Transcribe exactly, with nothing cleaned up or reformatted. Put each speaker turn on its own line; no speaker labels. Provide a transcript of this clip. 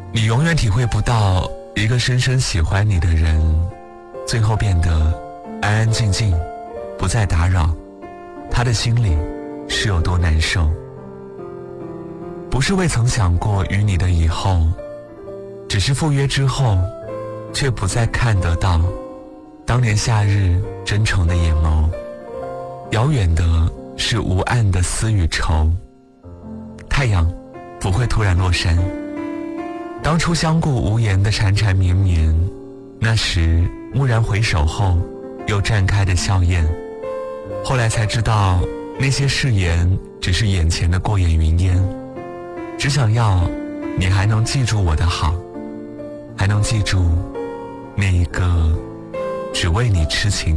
你永远体会不到一个深深喜欢你的人，最后变得安安静静，不再打扰，他的心里是有多难受。不是未曾想过与你的以后，只是赴约之后，却不再看得到当年夏日真诚的眼眸，遥远的是无岸的思与愁。太阳不会突然落山，当初相顾无言的缠缠绵绵，那时蓦然回首后又绽开的笑靥，后来才知道那些誓言只是眼前的过眼云烟，只想要你还能记住我的好，还能记住那一个只为你痴情